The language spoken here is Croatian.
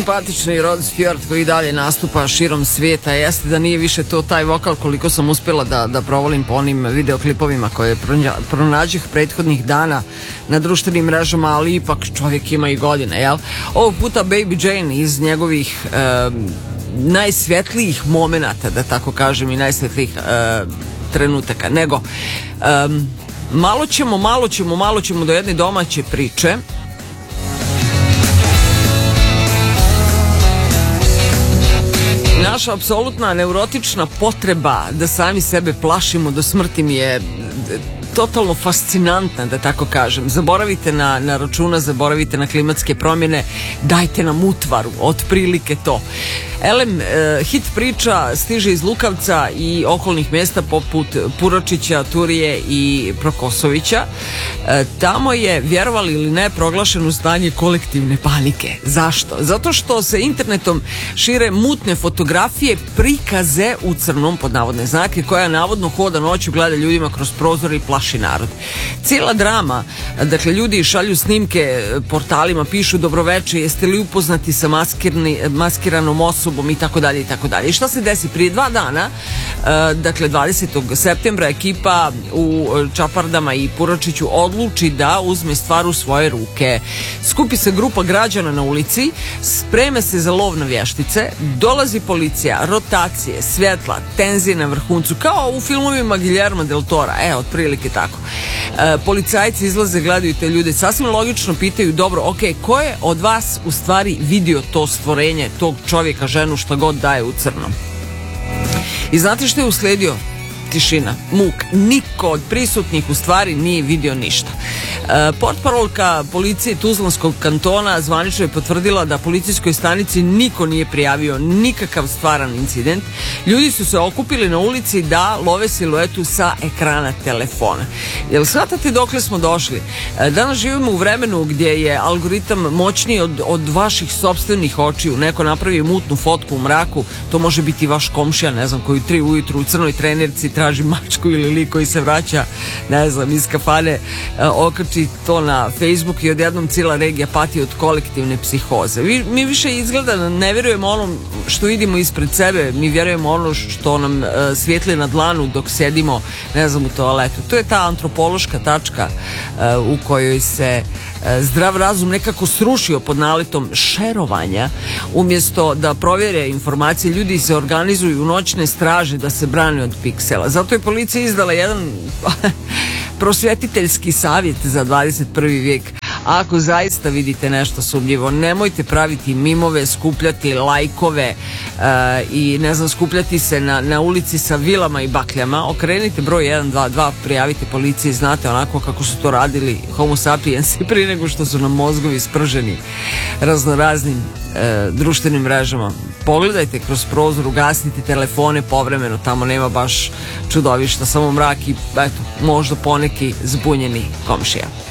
simpatični Rod Stewart koji dalje nastupa širom svijeta. Jeste da nije više to taj vokal koliko sam uspjela da provolim po onim videoklipovima koje pronađih prethodnih dana na društvenim mrežama, ali ipak čovjek ima i godine, jel? Ovog puta Baby Jane iz njegovih najsvjetlijih momenata, da tako kažem, i najsvjetlijih trenutaka. Nego, malo ćemo do jedne domaće priče. Naša apsolutna neurotična potreba da sami sebe plašimo do smrti mi je totalno fascinantna, da tako kažem. Zaboravite na računa, zaboravite na klimatske promjene, dajte nam utvaru, otprilike to. Elem, hit priča stiže iz Lukavca i okolnih mjesta poput Puročića, Turije i Prokosovića. Tamo je, vjerovali ili ne, proglašeno stanje kolektivne panike. Zašto? Zato što se internetom šire mutne fotografije, prikaze u crnom, pod navodne znake, koja navodno hoda noću, gleda ljudima kroz prozor i plaši narod. Cijela drama, dakle, ljudi šalju snimke portalima, pišu dobroveče, jeste li upoznati sa maskiranom osobom i tako dalje i tako dalje. I šta se desi? Prije 2 dana, dakle 20. septembra, ekipa u Čapardama i Puročiću odluči da uzme stvar u svoje ruke. Skupi se grupa građana na ulici, spreme se za lov na vještice, dolazi policija, rotacije, svjetla, tenzije na vrhuncu, kao u filmovima Guillermo del Tora, otprilike tako. Policajci izlaze, gledaju te ljude, sasvim logično pitaju, dobro, ok, ko je od vas u stvari vidio to stvorenje, tog čovjeka, ženu, šta god daje u crnom? I znate što je uslijedio? Tišina, muk. Niko od prisutnih u stvari nije vidio ništa. Portparolka policije Tuzlanskog kantona zvanično je potvrdila da policijskoj stanici niko nije prijavio nikakav stvaran incident. Ljudi su se okupili na ulici da love siluetu sa ekrana telefona. Jel shvatate dokle smo došli? Danas živimo u vremenu gdje je algoritam moćniji od vaših sopstvenih očiju. Neko napravi mutnu fotku u mraku, to može biti vaš komšija, ne znam, koji 3 ujutru u crnoj trenerci traži mačku ili lik koji se vraća, ne znam, iz kafane, okači to na Facebook i odjednom cijela regija pati od kolektivne psihoze. Mi više izgleda ne vjerujemo onom što vidimo ispred sebe, mi vjerujemo ono što nam svijetli na dlanu dok sjedimo, ne znam, u toaletu. To je ta antropološka tačka u kojoj se zdrav razum nekako srušio pod naletom šerovanja. Umjesto da provjere informacije, ljudi se organizuju u noćne straže da se brane od piksela. Zato je policija izdala jedan prosvjetiteljski savjet za 21. vijek. Ako zaista vidite nešto sumnjivo, nemojte praviti mimove, skupljati lajkove i ne znam, skupljati se na ulici sa vilama i bakljama. Okrenite broj 122, prijavite policiji, znate onako kako su to radili homo sapiensi prije nego što su nam mozgovi sprženi raznoraznim društvenim mrežama. Pogledajte kroz prozor, ugasnite telefone povremeno, tamo nema baš čudovišta, samo mrak i možda poneki zbunjeni komšija.